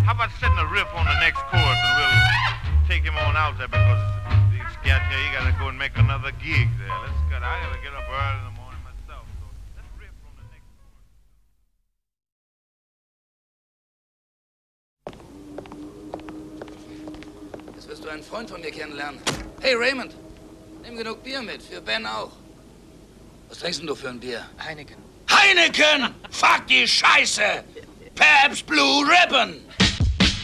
How about setting a riff on the next chorus and we'll take him on out there because he's scared here. He gotta go and make another gig there. I gotta get up early in the morning myself. So let's riff on the next chorus. Jetzt wirst du einen Freund von mir kennenlernen. Hey Raymond, nimm genug Bier mit, für Ben auch. Was trinkst denn du für ein Bier? Heineken. Heineken! Fuck die Scheiße! Pabst Blue Ribbon!